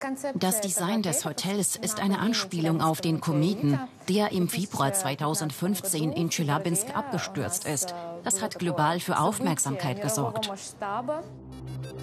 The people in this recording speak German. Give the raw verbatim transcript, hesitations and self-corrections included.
Das Design des Hotels ist eine Anspielung auf den Kometen, der im Februar zweitausendfünfzehn in Tscheljabinsk abgestürzt ist. Das hat global für Aufmerksamkeit gesorgt.